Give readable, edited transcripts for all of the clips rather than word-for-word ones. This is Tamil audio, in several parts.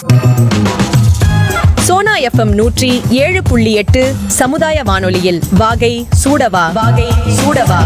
சோனா எஃப்எம் 107.8 சமுதாய வானொலியில் வாகை சூடவா.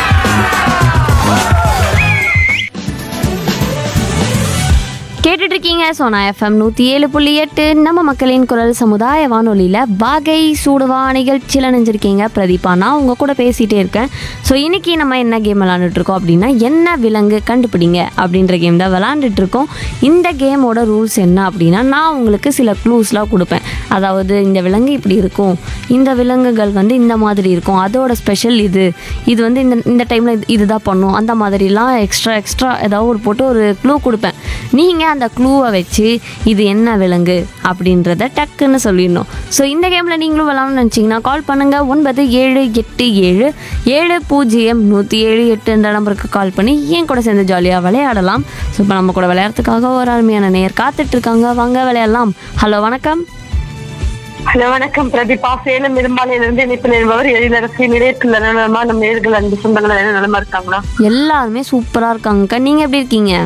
கேட்டுட்டு இருக்கீங்க சோனா எஃப்எம் 107.8 நம்ம மக்களின் குரல் சமுதாய வானொலியில் வாகை சூடுவா நிகழ்ச்சியில் நினைஞ்சிருக்கீங்க பிரதீபா. நான் உங்கள் கூட பேசிகிட்டே இருக்கேன். ஸோ இன்றைக்கி நம்ம என்ன கேம் விளாண்டுட்ருக்கோம் அப்படின்னா என்ன விலங்கு கண்டுபிடிங்க அப்படின்ற கேம் தான் விளாண்டுட்ருக்கோம். இந்த கேமோட ரூல்ஸ் என்ன அப்படின்னா நான் உங்களுக்கு சில க்ளூஸ்லாம் கொடுப்பேன். அதாவது இந்த விலங்கு இப்படி இருக்கும், இந்த விலங்குகள் வந்து இந்த மாதிரி இருக்கும், அதோட ஸ்பெஷல் இது வந்து இந்த டைமில் இதுதான் பண்ணும், அந்த மாதிரிலாம் எக்ஸ்ட்ரா ஏதாவது ஒரு போட்டு ஒரு க்ளூ கொடுப்பேன். நீங்கள் அந்த க்ளூவை வச்சு இது என்ன விலங்கு அப்படின்றத டக்குன்னு சொல்லிடணும். ஸோ இந்த கேமில் நீங்களும் விளாட்ணும்னு நினச்சிங்கன்னா கால் பண்ணுங்கள். 9787 நம்பருக்கு கால் பண்ணி என் கூட சேர்ந்து ஜாலியாக விளையாடலாம். ஸோ இப்போ நம்ம கூட விளையாடுறதுக்காக ஒரு அருமையான நேயர் காத்துட்ருக்காங்க. வாங்க விளையாடலாம். ஹலோ வணக்கம். ஹலோ வணக்கம் பிரதீபா. சேலம் இரும்பாலையிலிருந்து இணைப்பு நிறுவனர் எழிலரசி நிலையத்தில் நலமா நம்ம நேர்கள் அன்பு சொந்தங்கள் என்ன நலமா இருக்காங்களா? எல்லாருமே சூப்பராக இருக்காங்கக்கா. நீங்கள் எப்படி இருக்கீங்க?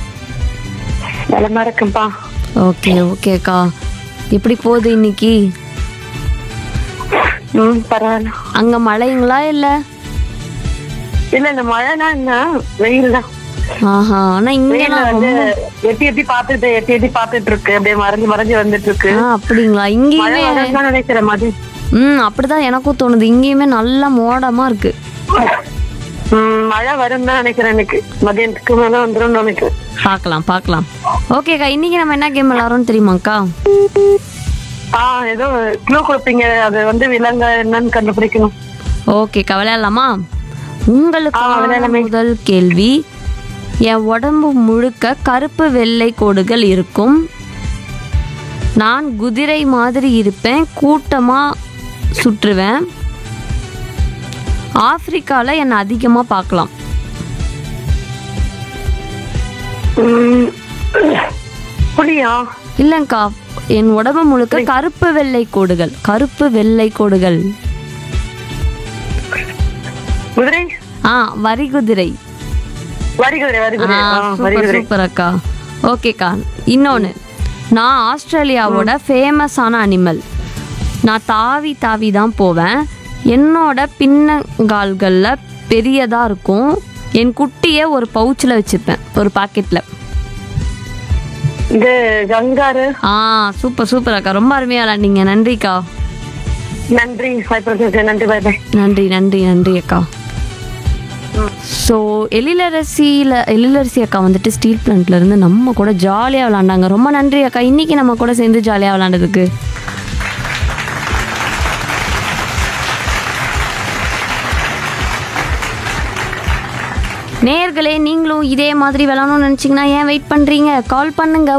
நலமா இருக்கும்பா. ஓகேக்கா. எப்படி போகுது இன்னைக்கு? பரவாயில்ல. அங்கே மழைங்களா இல்லை? இல்ல இந்த மழைனா என்ன, வெயில் தான். ஆஹா. ஆனால் இங்கே வந்து எட்டி பாத்துட்டு இருக்கு, அப்படியே மறைஞ்சு வந்துட்டு இருக்கு. அப்படிங்களா? இங்கேயுமே நினைக்கிற மாதிரி. அப்படிதான் எனக்கும் தோணுது. இங்கேயுமே நல்லா மோடமா இருக்கு. மழை வரும் தான் நினைக்கிறேன். எனக்கு மதியத்துக்கு மேல வந்துடும் நினைக்கிறேன். பார்க்கலாம். ஓகேக்கா, இன்னைக்கு நம்ம என்ன கேம் விளாட்றோம்னு தெரியுமாக்கா? ஏதோ க்ளூ கொடுப்பீங்க, அது வந்து விலங்கு என்னன்னு கண்டுபிடிக்கணும். ஓகேக்கா, விளையாடலாமா? உங்களுக்கு முதல் கேள்வி. என் உடம்பு முழுக்க கருப்பு வெள்ளை கோடுகள் இருக்கும். நான் குதிரை மாதிரி இருப்பேன், கூட்டமா சுற்றுவேன். ஆப்பிரிக்கால என்னை அதிகமா பார்க்கலாம். புலியா? இல்லைங்கக்கா, என் உடம்பு முழுக்க கருப்பு வெள்ளை கோடுகள். குதிரை? வரிகுதிரை. சூப்பர் அக்கா. ஓகேக்கா, இன்னொன்னு. நான் ஆஸ்திரேலியாவோட ஃபேமஸான அனிமல். நான் தாவி தான் போவேன். என்னோட பின்னங்கால்களில் பெரியதாக இருக்கும். என் குட்டியை ஒரு பவுச்சில் வச்சுப்பேன், ஒரு பாக்கெட்டில். கங்காரு. சூப்பர் அக்கா, ரொம்ப அருமையாக விளாண்டிங்க. நன்றிக்கா. நன்றி. நன்றி அக்கா. ஸோ எழிலரசி அக்கா வந்துட்டு ஸ்டீல் பிளான்ட்ல இருந்து நம்ம கூட ஜாலியாக விளாண்டாங்க. ரொம்ப நன்றி அக்கா, இன்னைக்கு நம்ம கூட சேர்ந்து ஜாலியாக விளாண்டதுக்கு. நேயர்களே, நீங்களும் இதே மாதிரி விளாடணும்னு நினச்சிங்கன்னா ஏன் வெயிட் பண்ணுறீங்க? கால் பண்ணுங்க.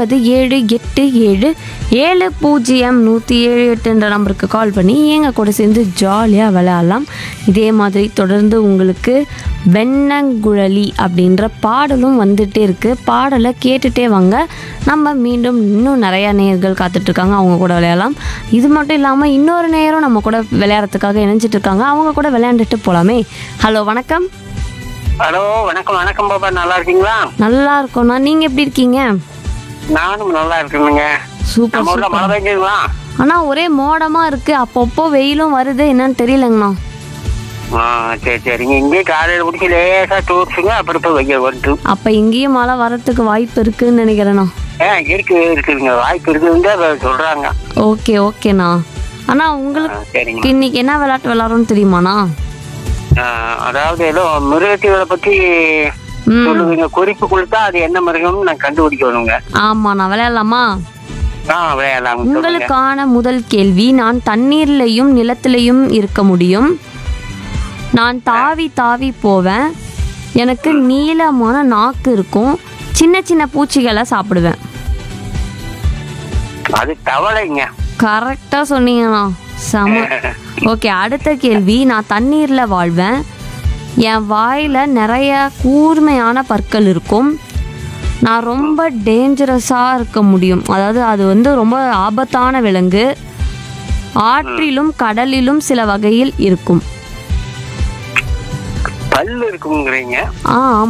9787 நம்பருக்கு கால் பண்ணி எங்கள் கூட சேர்ந்து ஜாலியாக விளையாடலாம். இதே மாதிரி தொடர்ந்து உங்களுக்கு வெண்ணங்குழலி அப்படின்ற பாடலும் வந்துகிட்டே இருக்குது. பாடலை கேட்டுகிட்டே வாங்க. நம்ம மீண்டும் இன்னும் நிறையா நேயர்கள் காத்துட்ருக்காங்க, அவங்க கூட விளையாடலாம். இது மட்டும் இல்லாமல் இன்னொரு நேரம் நம்ம கூட விளையாடுறதுக்காக இணைஞ்சிட்டு இருக்காங்க, அவங்க கூட விளையாண்டுட்டு போகலாமே. ஹலோ வணக்கம். ஹலோ வணக்கம் பாப்பா, நல்லா இருக்கீங்களா? நல்லா இருக்கோண்ணா, நீங்க எப்படி இருக்கீங்க? நானும் நல்லா இருக்கேனுங்க. சூப்பர். மழை பெய்யுங்களா? ஆனா ஒரே மோடமா இருக்கு, அப்பப்போ வெயிலும் வருது, என்னன்னு தெரியலங்கண்ணா. சரிங்க. இங்கே காலையில முடிச்சு லேசா தூர்ச்சுங்க, அப்புறம் இப்போ வெயில் வருது. அப்ப இங்கேயும் மழை வரத்துக்கு வாய்ப்பு இருக்குன்னு நினைக்கிறேண்ணா. இருக்குதுங்க, வாய்ப்பு இருக்குதுன்னு சொல்றாங்க. ஓகேண்ணா. ஆனா உங்களுக்கு இன்னைக்கு என்ன விளையாட்டு விளையாடுறோம்னு தெரியுமாண்ணா? அதாவது ஏதோ மிருகத்தீவரை பத்தி சொல்லுவீங்க, குறிப்பு கொடுத்தா அது என்ன மிருகம்னு நான் கண்டுபிடிக்கணுங்க. ஆமாண்ணா, விளையாடலாமா? விளையாடலாம். உங்களுக்கான முதல் கேள்வி. நான் தண்ணீர்லையும் நிலத்திலையும் இருக்க முடியும். நான் தாவி போவேன். எனக்கு நீளமான நாக்கு இருக்கும். சின்ன பூச்சிகளை சாப்பிடுவேன். அது தவளைங்க. கரெக்டா சொன்னீங்கண்ணா, செம. ஓகே, அடுத்த கேள்வி. நான் தண்ணீரில் வாழ்வேன். என் வாயில் நிறைய கூர்மையான பற்கள் இருக்கும். நான் ரொம்ப டேஞ்சரஸாக இருக்க முடியும், அதாவது அது வந்து ரொம்ப ஆபத்தான விலங்கு. ஆற்றிலும் கடலிலும் சில வகையில் இருக்கும். பல்லு இருக்குங்கிறீங்க? ஆமாம்.